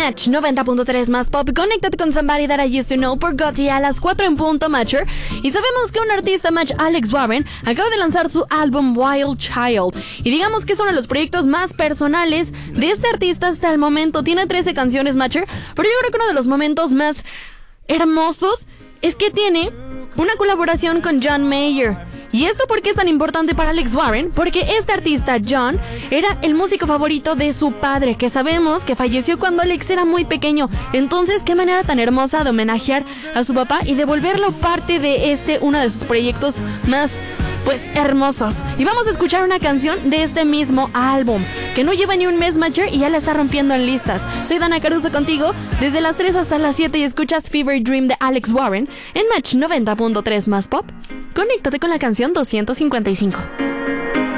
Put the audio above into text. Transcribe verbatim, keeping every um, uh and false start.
Match noventa punto tres más pop. Conéctate con Somebody That I Used to Know por Gotti a las cuatro en punto, Matcher. Y sabemos que un artista, Match, Alex Warren, acaba de lanzar su álbum Wild Child. Y digamos que es uno de los proyectos más personales de este artista hasta el momento. Tiene trece canciones, Matcher, pero yo creo que uno de los momentos más hermosos es que tiene una colaboración con John Mayer. ¿Y esto por qué es tan importante para Alex Warren? Porque este artista, John, era el músico favorito de su padre, que sabemos que falleció cuando Alex era muy pequeño. Entonces, qué manera tan hermosa de homenajear a su papá y devolverlo parte de este, uno de sus proyectos más, pues, hermosos. Y vamos a escuchar una canción de este mismo álbum, que no lleva ni un mes, Matcher, y ya la está rompiendo en listas. Soy Dana Caruso contigo, desde las tres hasta las siete, y escuchas Fever Dream de Alex Warren en Match noventa punto tres más pop. Conéctate con la canción doscientos cincuenta y cinco.